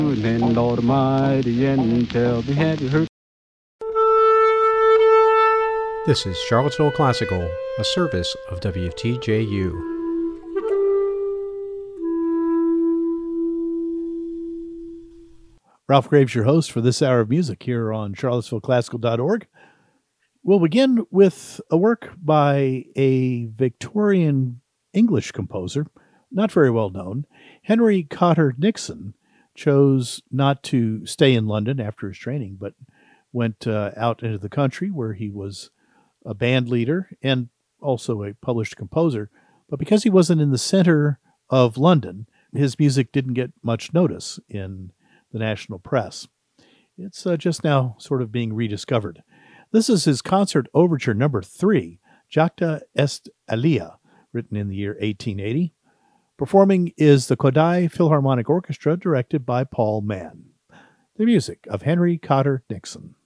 And Lord Almighty, and tell me, have you heard? This is Charlottesville Classical, a service of WTJU. Ralph Graves, your host for this hour of music here on charlottesvilleclassical.org. We'll begin with a work by a Victorian English composer, not very well known. Henry Cotter Nixon chose not to stay in London after his training, but went out into the country where he was a band leader and also a published composer. But because he wasn't in the center of London, his music didn't get much notice in the national press. It's just now sort of being rediscovered. This is his concert overture number 3, Jacta est Alia, written in the year 1880. Performing is the Kodály Philharmonic Orchestra, directed by Paul Mann. The music of Henry Cotter Nixon.